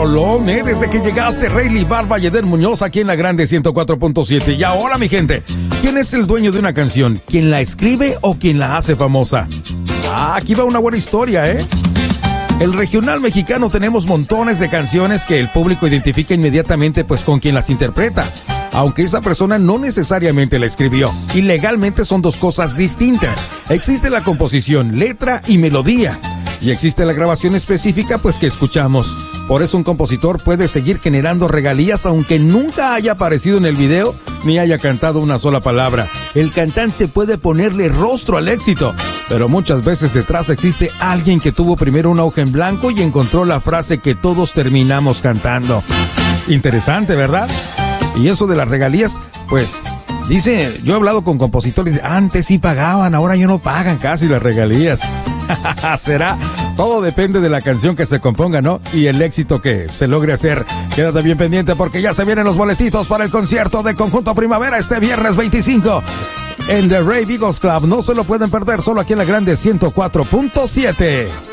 rolón, desde que llegaste, Rayleigh Barba y Eder Muñoz aquí en la Grande 104.7. Y ahora, mi gente, ¿quién es el dueño de una canción? ¿Quién la escribe o quién la hace famosa? Aquí va una buena historia, El regional mexicano tenemos montones de canciones que el público identifica inmediatamente pues con quien las interpreta, aunque esa persona no necesariamente la escribió. Y legalmente son dos cosas distintas. Existe la composición, letra y melodía, y existe la grabación específica pues que escuchamos. Por eso un compositor puede seguir generando regalías aunque nunca haya aparecido en el video ni haya cantado una sola palabra. El cantante puede ponerle rostro al éxito, pero muchas veces detrás existe alguien que tuvo primero una hoja en blanco y encontró la frase que todos terminamos cantando. Interesante, ¿verdad? Y eso de las regalías, pues, dice, yo he hablado con compositores, antes sí pagaban, ahora ya no pagan casi las regalías. ¿Será? Todo depende de la canción que se componga, ¿no? Y el éxito que se logre hacer. Quédate bien pendiente porque ya se vienen los boletitos para el concierto de Conjunto Primavera este viernes 25 en The Rave Eagles Club. No se lo pueden perder, solo aquí en la Grande 104.7.